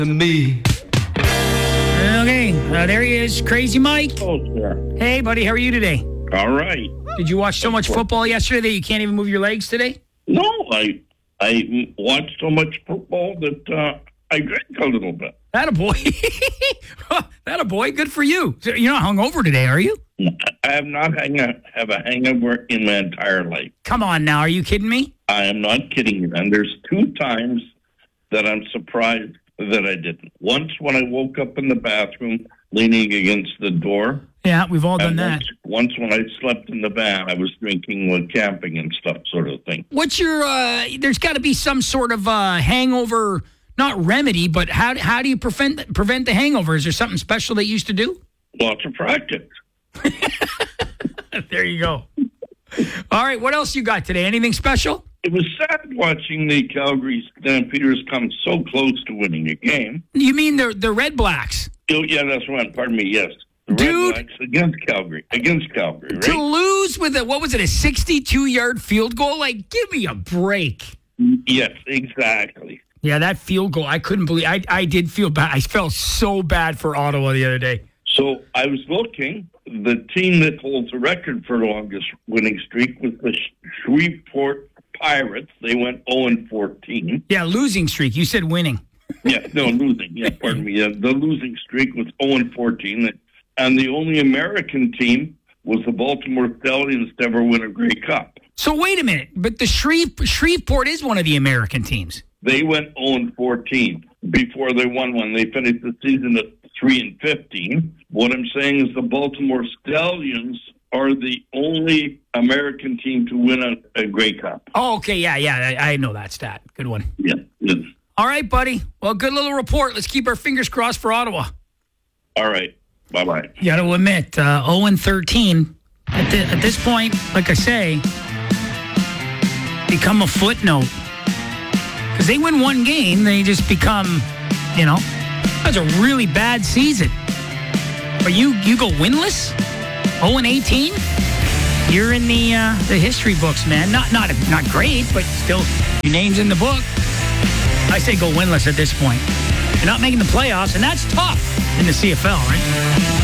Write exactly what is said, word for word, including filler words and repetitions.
to me. Okay, uh, there he is, Crazy Mike. Oh, sure. Hey, buddy, how are you today? All right. Did you watch so much football yesterday that you can't even move your legs today? No, I I watched so much football that uh, I drank a little bit. That a boy. That a boy. Good for you. So you're not hungover today, are you? I have not hang have a hangover in my entire life. Come on now. Are you kidding me? I am not kidding you. And there's two times that I'm surprised that I didn't. Once when I woke up in the bathroom leaning against the door. Yeah, we've all done And that. once, once when I slept in the van, I was drinking with camping and stuff, sort of thing. What's your, uh, there's got to be some sort of uh, hangover, not remedy, but how, how do you prevent, prevent the hangover? Is there something special that you used to do? Lots of practice. There you go. All right, what else you got today? Anything special? It was sad watching the Calgary Stampeders come so close to winning a game. You mean the the Red Blacks? Oh, yeah, that's right. Pardon me, yes. The Dude. Red Blacks against Calgary. Against Calgary, right? To lose with a, what was it, a sixty-two-yard field goal? Like, give me a break. Yes, exactly. Yeah, that field goal, I couldn't believe. I I did feel bad. I felt so bad for Ottawa the other day. So I was looking. The team that holds the record for the longest winning streak was the Shreveport Pirates. They went oh and fourteen. Yeah, losing streak. You said winning. Yeah, no, losing. Yeah, pardon me. Yeah, the losing streak was oh and fourteen. And the only American team was the Baltimore Stallions to ever win a Grey Cup. So wait a minute. But the Shreve, Shreveport is one of the American teams. They went oh and fourteen before they won one. They finished the season at three and fifteen. What I'm saying is the Baltimore Stallions are the only American team to win a, a Grey Cup. Oh, okay. Yeah, yeah. I, I know that stat. Good one. Yeah. Yes. All right, buddy. Well, good little report. Let's keep our fingers crossed for Ottawa. All right. Bye-bye. You got to admit, uh, oh and thirteen. At, the, at this point, like I say, become a footnote. Because they win one game, they just become, you know, that's a really bad season. But you you go winless, oh and eighteen. You're in the uh, the history books, man. Not not not great, but still, your name's in the book. I say go winless at this point. You're not making the playoffs, and that's tough in the C F L, right?